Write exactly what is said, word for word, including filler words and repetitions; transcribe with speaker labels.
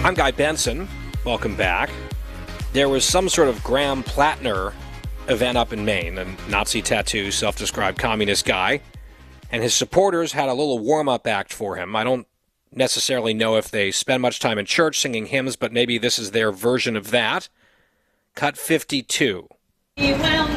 Speaker 1: I'm Guy Benson. Welcome back. There was some sort of Graham Plattner event up in Maine, a Nazi tattoo, self-described communist guy, and his supporters had a little warm-up act for him. I don't necessarily know if they spend much time in church singing hymns, but maybe this is their version of that. Cut fifty-two.
Speaker 2: We will